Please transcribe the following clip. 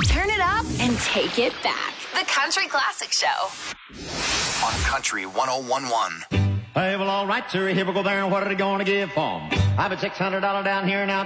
Turn it up and take it back. The Country Classic Show. On Country 101.1. Hey, well, all right, sir. Here we go there. And what are they going to give for 'em? I have a $600 down here now.